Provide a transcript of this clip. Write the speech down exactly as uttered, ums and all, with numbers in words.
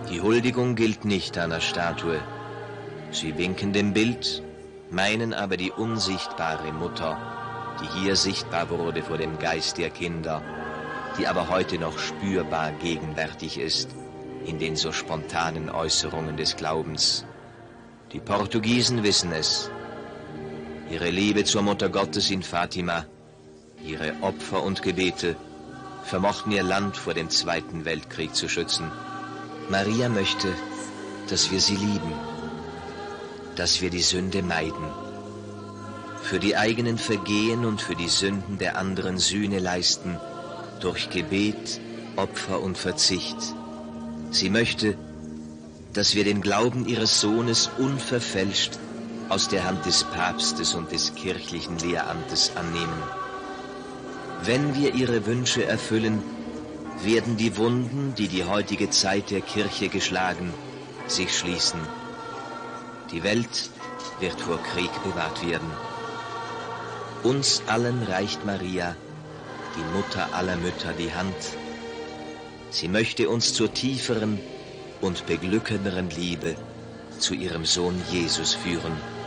Die Huldigung gilt nicht einer Statue. Sie winken dem Bild, meinen aber die unsichtbare Mutter, die hier sichtbar wurde vor dem Geist der Kinder, die aber heute noch spürbar gegenwärtig ist in den so spontanen Äußerungen des Glaubens. Die Portugiesen wissen es. Ihre Liebe zur Mutter Gottes in Fatima, ihre Opfer und Gebete vermochten ihr Land vor dem Zweiten Weltkrieg zu schützen. Maria möchte, dass wir sie lieben, dass wir die Sünde meiden, für die eigenen Vergehen und für die Sünden der anderen Sühne leisten, durch Gebet, Opfer und Verzicht. Sie möchte, dass wir den Glauben ihres Sohnes unverfälscht aus der Hand des Papstes und des kirchlichen Lehramtes annehmen. Wenn wir ihre Wünsche erfüllen, werden die Wunden, die die heutige Zeit der Kirche geschlagen, sich schließen. Die Welt wird vor Krieg bewahrt werden. Uns allen reicht Maria, die Mutter aller Mütter, die Hand. Sie möchte uns zur tieferen und beglückenderen Liebe zu ihrem Sohn Jesus führen.